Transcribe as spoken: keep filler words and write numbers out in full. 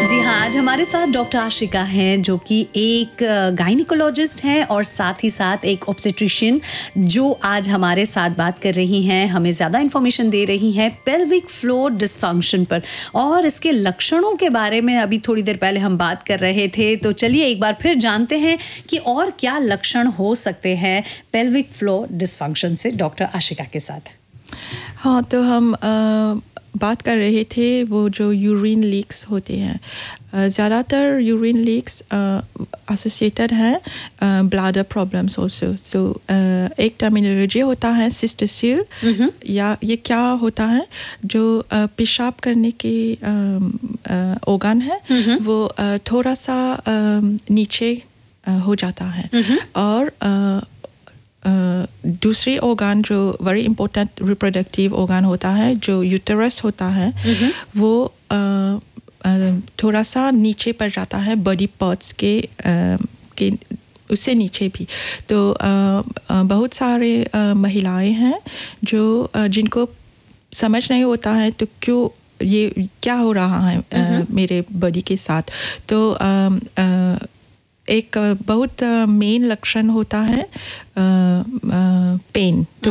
जी हाँ, आज हमारे साथ डॉक्टर आशिका हैं जो कि एक गायनिकोलॉजिस्ट हैं और साथ ही साथ एक ऑब्स्टेट्रिशियन जो आज हमारे साथ बात कर रही हैं, हमें ज़्यादा इन्फॉर्मेशन दे रही हैं पेल्विक फ्लोर डिस्फंक्शन पर और इसके लक्षणों के बारे में अभी थोड़ी देर पहले हम बात कर रहे थे। तो चलिए एक बार फिर जानते हैं कि और क्या लक्षण हो सकते हैं पेल्विक फ्लोर डिस्फंक्शन से डॉक्टर आशिका के साथ। हाँ, तो हम आ, बात कर रहे थे वो जो यूरिन लीक्स होते हैं। ज़्यादातर यूरिन लीक्स एसोसिएटेड है ब्लैडर प्रॉब्लम्स ऑल्सो। सो एक टर्मिनोलॉजी होता है सिस्टोसिल, या ये क्या होता है जो uh, पेशाब करने के ऑर्गन uh, uh, है वो uh, थोड़ा सा uh, नीचे uh, हो जाता है। और uh, Uh, दूसरी ऑर्गन जो वेरी इंपॉर्टेंट रिप्रोडक्टिव ऑर्गन होता है जो यूटेरस होता है, mm-hmm. वो uh, uh, थोड़ा सा नीचे पड़ जाता है बॉडी पार्ट्स के uh, के उससे नीचे भी। तो uh, uh, बहुत सारे uh, महिलाएं हैं जो uh, जिनको समझ नहीं होता है तो क्यों ये क्या हो रहा है mm-hmm. uh, मेरे बॉडी के साथ। तो uh, uh, एक बहुत मेन लक्षण होता है पेन।